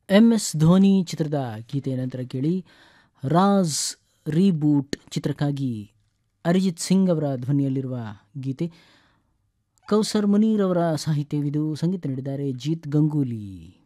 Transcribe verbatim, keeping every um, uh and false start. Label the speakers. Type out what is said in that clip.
Speaker 1: M S Dhoni ಚಿತ್ರದ ಗೀತೆ ನಂತರ ಕೇಳಿ ರಾಜ್ ರೀಬೂಟ್ ಚಿತ್ರಕ್ಕಾಗಿ ಅರಿಜಿತ್ ಸಿಂಗ್ ಅವರ ಧ್ವನಿಯಲ್ಲಿರುವ ಗೀತೆ. ಕೌಸರ್ ಮುನೀರ್ ಅವರ ಸಾಹಿತ್ಯವಿದು, ಸಂಗೀತ ನೀಡಿದ್ದಾರೆ ಜೀತ್ ಗಂಗೂಲಿ.